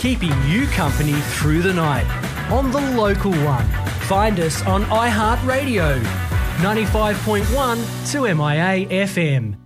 keeping you company through the night on the local one. Find us on iHeartRadio, 95.1 to MIA FM.